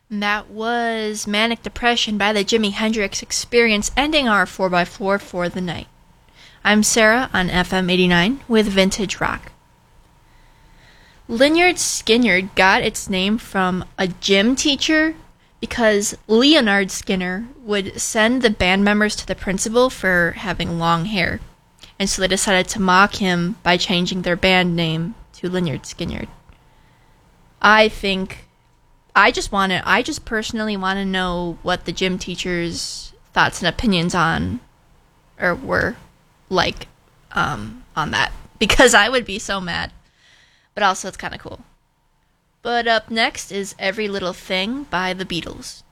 That was Manic Depression by the Jimi Hendrix Experience, ending our 4x4 for the night. I'm Sarah on FM 89 with Vintage Rock. Lynyrd Skynyrd got its name from a gym teacher because Leonard Skinner would send the band members to the principal for having long hair. And so they decided to mock him by changing their band name to Lynyrd Skynyrd. I just personally want to know what the gym teachers' thoughts and opinions were like on that, because I would be so mad. But also it's kind of cool. But up next is Every Little Thing by the Beatles.